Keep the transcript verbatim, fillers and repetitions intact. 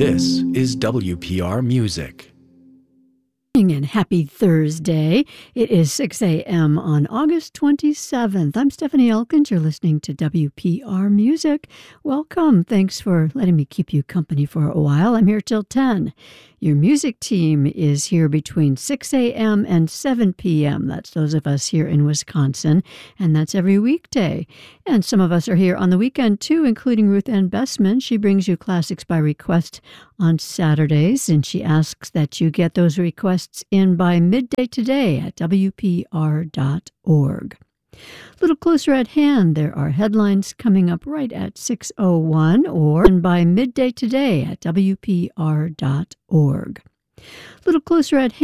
This is W P R Music. And happy Thursday. It is six a.m. on August twenty-seventh. I'm Stephanie Elkins. You're listening to W P R Music. Welcome. Thanks for letting me keep you company for a while. I'm here till ten. Your music team is here between six a.m. and seven p.m. That's those of us here in Wisconsin, and that's every weekday. And some of us are here on the weekend, too, including Ruth Ann Bessman. She brings you classics by request on Saturdays, and she asks that you get those requests in by midday today at W P R dot org. A little closer at hand, there are headlines coming up right at six oh one or by midday today at W P R dot org. A little closer at hand.